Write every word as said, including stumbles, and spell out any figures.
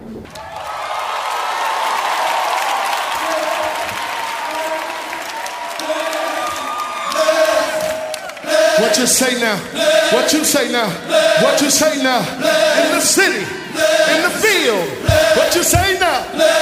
What you say now? What you say now? What you say now? In the city, in the field. What you say now?